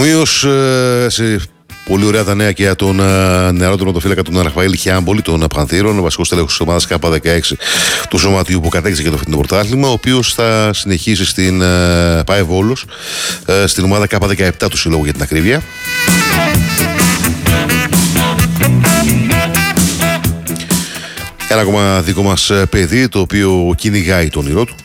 Ομοίως, πολύ ωραία τα νέα και για τον νεαρό τερματοφύλακα τον Ραφαήλ Χιάμπολη των Πανθήρων, ο βασικός τέλεχος της ομάδας K16 του Σωματιού που κατέκτησε και το φετινό πρωτάθλημα, ο οποίος θα συνεχίσει στην ΠΑΕ Βόλος, στην ομάδα K17 του συλλόγου για την ακρίβεια. Ένα ακόμα δικό μας παιδί, το οποίο κυνηγάει το όνειρό του.